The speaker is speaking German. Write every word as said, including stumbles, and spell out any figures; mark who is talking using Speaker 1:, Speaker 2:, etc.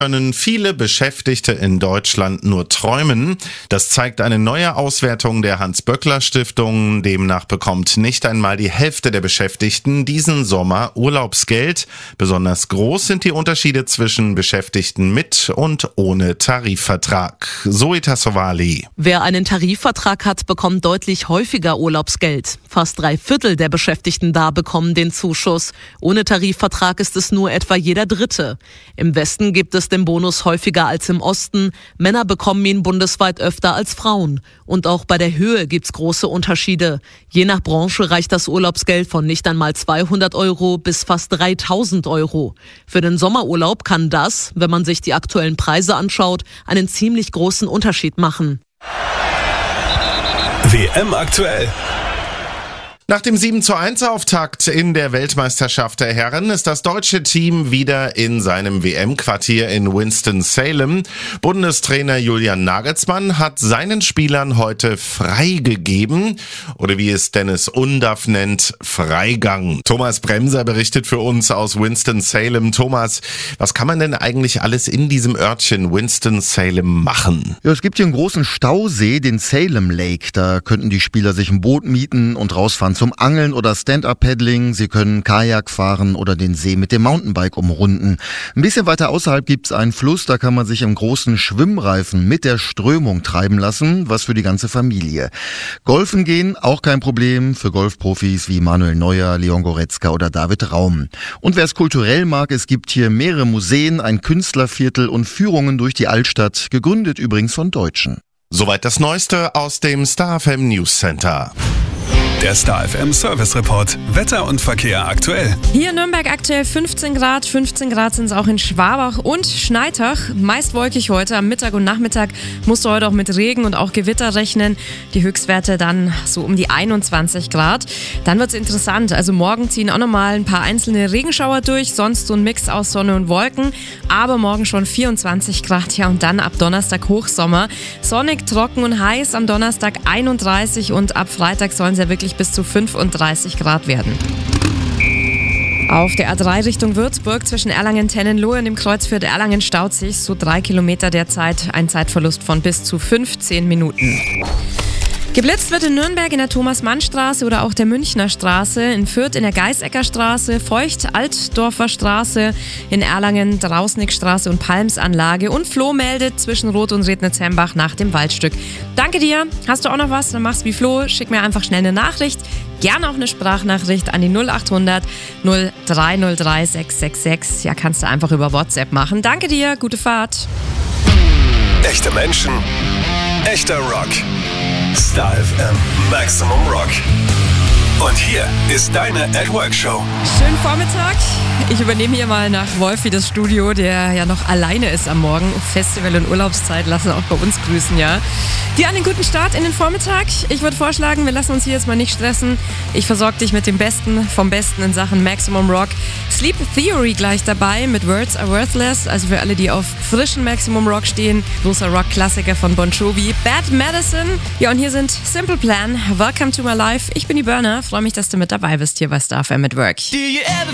Speaker 1: Können viele Beschäftigte in Deutschland nur träumen. Das zeigt eine neue Auswertung der Hans-Böckler-Stiftung. Demnach bekommt nicht einmal die Hälfte der Beschäftigten diesen Sommer Urlaubsgeld. Besonders groß sind die Unterschiede zwischen Beschäftigten mit und ohne Tarifvertrag. Zoe Tassovali.
Speaker 2: Wer einen Tarifvertrag hat, bekommt deutlich häufiger Urlaubsgeld. Fast drei Viertel der Beschäftigten da bekommen den Zuschuss. Ohne Tarifvertrag ist es nur etwa jeder Dritte. Im Westen gibt es den Bonus häufiger als im Osten. Männer bekommen ihn bundesweit öfter als Frauen. Und auch bei der Höhe gibt's große Unterschiede. Je nach Branche reicht das Urlaubsgeld von nicht einmal zweihundert Euro bis fast dreitausend Euro. Für den Sommerurlaub kann das, wenn man sich die aktuellen Preise anschaut, einen ziemlich großen Unterschied machen.
Speaker 3: W M aktuell.
Speaker 1: Nach dem sieben zu eins Auftakt in der Weltmeisterschaft der Herren ist das deutsche Team wieder in seinem W M-Quartier in Winston-Salem. Bundestrainer Julian Nagelsmann hat seinen Spielern heute freigegeben, oder wie es Dennis Undaff nennt, Freigang. Thomas Bremser berichtet für uns aus Winston-Salem. Thomas, was kann man denn eigentlich alles in diesem Örtchen Winston-Salem machen?
Speaker 4: Ja, es gibt hier einen großen Stausee, den Salem Lake. Da könnten die Spieler sich ein Boot mieten und rausfahren zum Angeln oder Stand-Up-Paddling. Sie können Kajak fahren oder den See mit dem Mountainbike umrunden. Ein bisschen weiter außerhalb gibt's einen Fluss, da kann man sich im großen Schwimmreifen mit der Strömung treiben lassen, was für die ganze Familie. Golfen gehen, auch kein Problem für Golfprofis wie Manuel Neuer, Leon Goretzka oder David Raum. Und wer es kulturell mag, es gibt hier mehrere Museen, ein Künstlerviertel und Führungen durch die Altstadt, gegründet übrigens von Deutschen.
Speaker 1: Soweit das Neueste aus dem Star F M News Center.
Speaker 3: Der Star F M Service Report. Wetter und Verkehr aktuell.
Speaker 5: Hier in Nürnberg aktuell fünfzehn Grad. fünfzehn Grad sind es auch in Schwabach und Schneitach. Meist wolkig heute. Am Mittag und Nachmittag musst du heute auch mit Regen und auch Gewitter rechnen. Die Höchstwerte dann so um die einundzwanzig Grad. Dann wird es interessant. Also morgen ziehen auch nochmal ein paar einzelne Regenschauer durch. Sonst so ein Mix aus Sonne und Wolken. Aber morgen schon vierundzwanzig Grad. Ja, und dann ab Donnerstag Hochsommer. Sonnig, trocken und heiß. Am Donnerstag einunddreißig und ab Freitag sollen es ja wirklich bis zu fünfunddreißig Grad werden. Auf der A drei Richtung Würzburg zwischen Erlangen-Tennenlohe und dem Kreuzviertel Erlangen staut sich so drei Kilometer derzeit. Ein Zeitverlust von bis zu fünfzehn Minuten. Geblitzt wird in Nürnberg in der Thomas-Mann-Straße oder auch der Münchner Straße, in Fürth in der Geißecker Straße, Feucht-Altdorfer Straße, in Erlangen Drausnickstraße und Palmsanlage und Flo meldet zwischen Roth und Rednitz-Hembach nach dem Waldstück. Danke dir. Hast du auch noch was? Dann mach's wie Flo. Schick mir einfach schnell eine Nachricht. Gerne auch eine Sprachnachricht an die null achthundert null drei null drei sechs sechs sechs. Ja, kannst du einfach über WhatsApp machen. Danke dir. Gute Fahrt.
Speaker 3: Echte Menschen. Echter Rock. Star F M Maximum Rock. Und hier ist deine At Work Show.
Speaker 5: Schönen Vormittag. Ich übernehme hier mal nach Wolfi das Studio, der ja noch alleine ist am Morgen. Festival- und Urlaubszeit lassen auch bei uns grüßen, ja. Dir einen guten Start in den Vormittag. Ich würde vorschlagen, wir lassen uns hier jetzt mal nicht stressen. Ich versorge dich mit dem Besten vom Besten in Sachen Maximum Rock. Sleep Theory gleich dabei mit Words Are Worthless. Also für alle, die auf frischen Maximum Rock stehen. Großer Rock-Klassiker von Bon Jovi. Bad Medicine. Ja, und hier sind Simple Plan. Welcome to my life. Ich bin die Burner. Freue mich, dass du mit dabei bist hier bei Star F M at Work.